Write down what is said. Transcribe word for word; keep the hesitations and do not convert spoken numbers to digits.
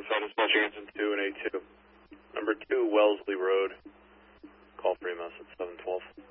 South Dispatching engine two and A two. Number two, Wellesley Road. Call Fremont at seven twelve.